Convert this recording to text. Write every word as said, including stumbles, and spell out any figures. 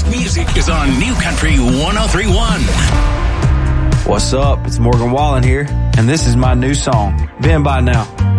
best music is on New Country one oh three point one. What's up? It's Morgan Wallen here, and this is my new song, Been By Now.